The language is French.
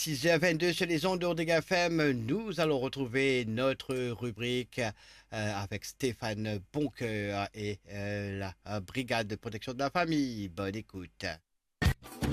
6h22 sur les ondes d'Ordega FM, nous allons retrouver notre rubrique avec Stéphane Boncoeur et la brigade de protection de la famille. Bonne écoute.